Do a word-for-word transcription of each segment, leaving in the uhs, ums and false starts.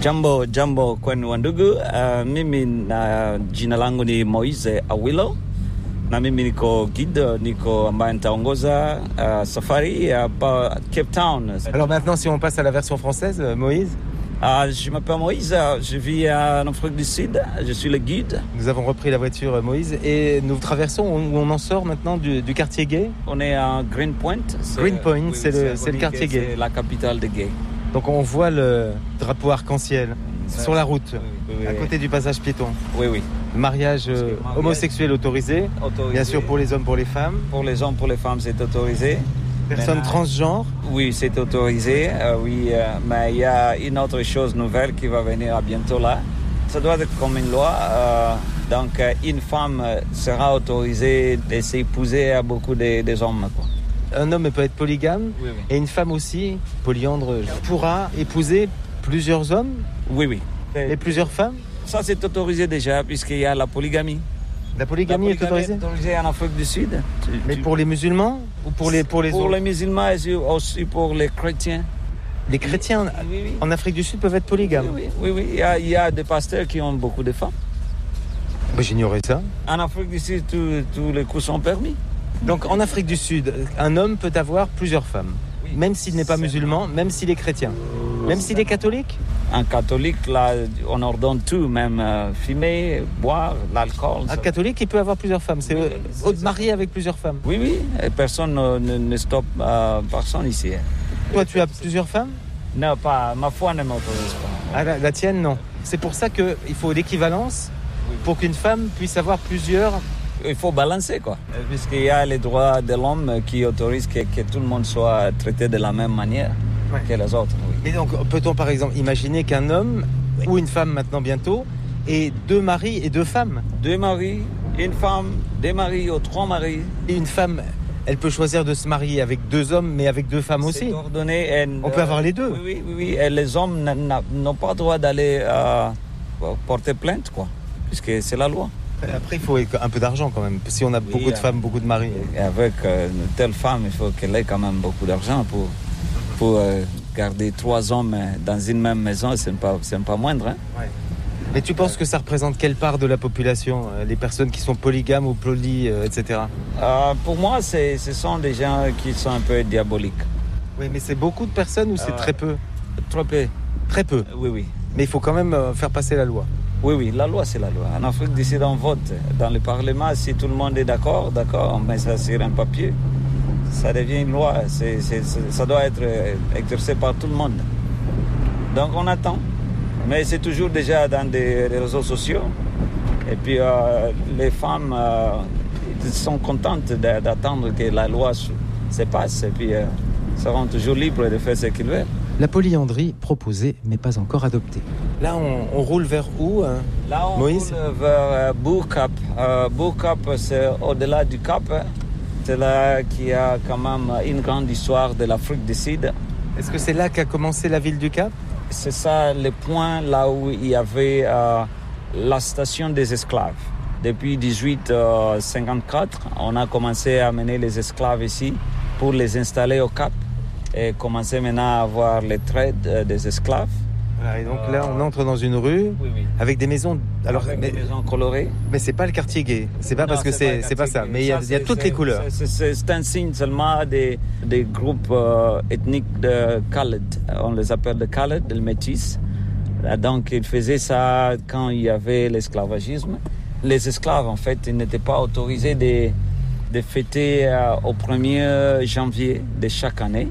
Jambo, jambo kwenu wandugu. Uh, mimi na jina langu ni Moise Awilo na mimi niko guide, niko ambaye nitaongoza uh, safari hapa Cape Town. Alors maintenant, si on passe à la version française, Moïse. Uh, je m'appelle Moïse, je vis en Afrique du Sud, je suis le guide. Nous avons repris la voiture, Moïse, et nous traversons, où on en sort maintenant du, du quartier gay. On est à Greenpoint. Greenpoint, oui, c'est, oui, le, c'est le quartier gay. C'est la capitale de gay. Donc on voit le drapeau arc-en-ciel ouais. sur la route, oui, oui, oui, à côté du passage piéton. Oui, oui. Mariage, euh, mariage homosexuel autorisé, autorisé, bien sûr pour les hommes, pour les femmes. Pour les hommes, pour les femmes, c'est autorisé. Personnes Maintenant, transgenres. Oui, c'est autorisé, euh, oui, euh, mais il y a une autre chose nouvelle qui va venir à bientôt là. Ça doit être comme une loi, euh, donc euh, une femme sera autorisée de s'épouser à beaucoup de, des hommes, quoi. Un homme peut être polygame, oui, oui. Et une femme aussi, polyandre, pourra épouser plusieurs hommes. Oui, oui. Et plusieurs femmes. Ça, c'est autorisé déjà, puisqu'il y a la polygamie. La polygamie, la polygamie est autorisée, est autorisée en Afrique du Sud. Tu, Mais tu... pour les musulmans ou pour les pour les Pour autres? les musulmans et aussi pour les chrétiens. Les chrétiens oui, oui. en Afrique du Sud peuvent être polygames. Oui, oui, oui. oui. Il, y a, il y a des pasteurs qui ont beaucoup de femmes. Ben, j'ignorais ça. En Afrique du Sud, tous les coups sont permis. Donc en Afrique du Sud, un homme peut avoir plusieurs femmes, oui, même s'il n'est pas musulman, même s'il est chrétien, même s'il est catholique. Un catholique, là, on ordonne tout, même euh, fumer, boire, l'alcool. Un catholique, il peut avoir plusieurs femmes, c'est, oui, c'est, c'est marié avec plusieurs femmes. Oui, oui, et personne ne, ne, ne stoppe euh, personne ici. Toi, tu as plusieurs femmes? Non, pas, ma foi ne m'autorise pas. Ah, la, la tienne, non. C'est pour ça qu'il faut l'équivalence oui. pour qu'une femme puisse avoir plusieurs... Il faut balancer, quoi. Puisqu'il y a les droits de l'homme qui autorisent que, que tout le monde soit traité de la même manière ouais. que les autres. Oui. Mais donc, peut-on par exemple imaginer qu'un homme oui. ou une femme maintenant bientôt ait deux maris et deux femmes? Deux maris, une femme, deux maris ou trois maris. Et une femme, elle peut choisir de se marier avec deux hommes, mais avec deux femmes aussi. C'est ordonné. Et, On euh, peut avoir les deux. Oui, oui, oui. oui. Et les hommes n'ont pas le droit d'aller euh, porter plainte, quoi, puisque c'est la loi. Après, il faut un peu d'argent quand même. Si on a beaucoup oui, de femmes, beaucoup de maris. Et avec euh, une telle femme, il faut qu'elle ait quand même beaucoup d'argent pour, pour euh, garder trois hommes dans une même maison. Ce n'est pas, c'est pas moindre. Hein? Ouais. Mais tu penses que ça représente quelle part de la population, les personnes qui sont polygames ou poly, euh, et cetera. Euh, pour moi, c'est, ce sont des gens qui sont un peu diaboliques. Oui, mais c'est beaucoup de personnes ou c'est euh, très peu? Trop peu. Très peu? Oui, oui. Mais il faut quand même euh, faire passer la loi. Oui, oui, la loi, c'est la loi. En Afrique du Sud, on vote. Dans le Parlement, si tout le monde est d'accord, d'accord, on met ça sur un papier. Ça devient une loi. C'est, c'est, c'est, ça doit être exercé par tout le monde. Donc, on attend. Mais c'est toujours déjà dans des, des réseaux sociaux. Et puis, euh, les femmes euh, sont contentes de, d'attendre que la loi se, se passe. Et puis, euh, seront toujours libres de faire ce qu'ils veulent. La polyandrie proposée, mais pas encore adoptée. Là, on, on roule vers où, hein, Là, on Moïse? roule vers euh, Bull Cap. Euh, Bull Cap, c'est au-delà du Cap. C'est là qu'il y a quand même une grande histoire de l'Afrique du Sud. Est-ce que c'est là qu'a commencé la ville du Cap? C'est ça le point là où il y avait euh, la station des esclaves. Depuis dix-huit cinquante-quatre, on a commencé à amener les esclaves ici pour les installer au Cap. Et commencer maintenant à avoir les traits des esclaves. Voilà, et donc euh, là, on entre dans une rue oui, oui. avec des maisons, alors avec mais, des maisons colorées. Mais c'est pas le quartier gay. C'est pas non, parce que c'est, c'est pas ça. Mais il y a, y a toutes c'est, les couleurs. C'est, c'est, c'est un signe seulement des, des groupes euh, ethniques de Khaled. On les appelle de Khaled, de métis. Donc ils faisaient ça quand il y avait l'esclavagisme. Les esclaves, en fait, ils n'étaient pas autorisés de, de fêter euh, au premier janvier de chaque année.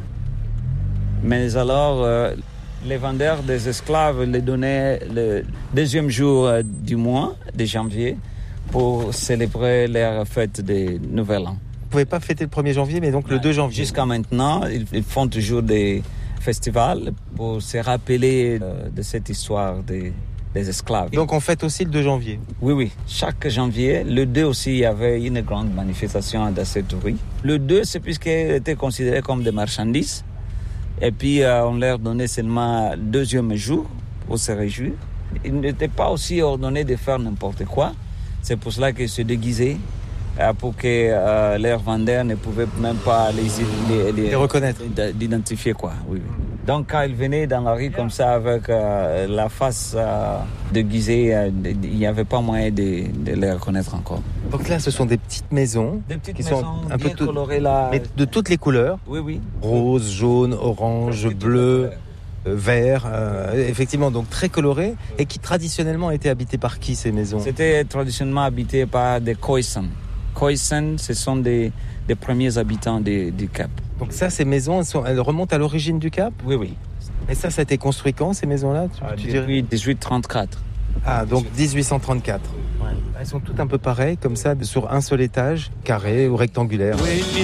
Mais alors, euh, les vendeurs des esclaves les donnaient le deuxième jour euh, du mois de janvier pour célébrer leur fête de Nouvel An. Vous ne pouvez pas fêter le premier janvier, mais donc le deux janvier. Jusqu'à maintenant, ils, ils font toujours des festivals pour se rappeler euh, de cette histoire des, des esclaves. Donc on fête aussi le deux janvier? Oui, oui. Chaque janvier, le deux aussi, il y avait une grande manifestation dans cette rue. Le deux, c'est puisqu'ils étaient considérés comme des marchandises. Et puis, euh, on leur donnait seulement le deuxième jour pour se réjouir. Ils n'étaient pas aussi ordonnés de faire n'importe quoi. C'est pour cela qu'ils se déguisaient, euh, pour que euh, leurs vendeurs ne pouvaient même pas les, les, les, les reconnaître, d'identifier, quoi. Oui, oui. Donc quand ils venaient dans la rue comme ça avec euh, la face euh, déguisée, euh, il n'y avait pas moyen de, de les reconnaître encore. Donc là, ce sont des petites maisons, Des petites qui maisons sont un peu bien tout- colorées là. mais de toutes les couleurs. Oui, oui. Rose, jaune, orange, Toutes les bleu, couleurs. euh, vert. euh, effectivement, donc très colorées et qui traditionnellement étaient habitées par qui ces maisons? C'était traditionnellement habité par des Khoisan. Khoisan, ce sont des, des premiers habitants des- du Cap. Donc ça, ces maisons, elles, sont- elles remontent à l'origine du Cap? Oui, oui. Et ça, ça a été construit quand, ces maisons-là tu- tu dirais Depuis dix-huit trente-quatre. Ah, donc dix-huit cent trente-quatre. Elles sont toutes un peu pareilles, comme ça, sur un seul étage, carré ou rectangulaire.